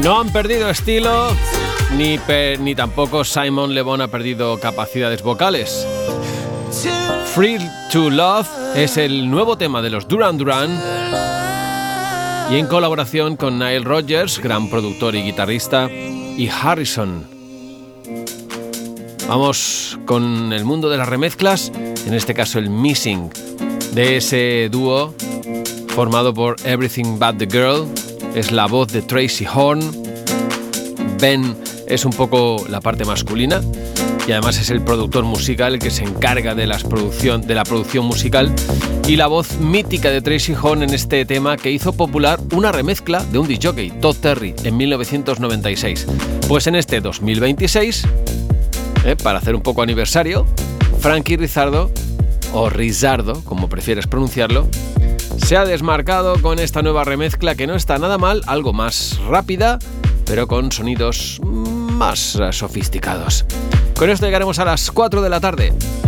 No han perdido estilo, ni tampoco Simon Le Bon ha perdido capacidades vocales. Free to Love es el nuevo tema de los Duran Duran y en colaboración con Nile Rodgers, gran productor y guitarrista, y Harrison. Vamos con el mundo de las remezclas, en este caso el missing de ese dúo formado por Everything But The Girl. Es la voz de Tracy Horn. Ben es un poco la parte masculina y además es el productor musical el que se encarga de la producción musical, y la voz mítica de Tracy Horn en este tema que hizo popular una remezcla de un disc jockey, Todd Terry, en 1996. Pues en este 2026, para hacer un poco aniversario, Frankie Rizardo, o Rizardo, como prefieres pronunciarlo, se ha desmarcado con esta nueva remezcla que no está nada mal, algo más rápida, pero con sonidos más sofisticados. Con esto llegaremos a las 4 de la tarde.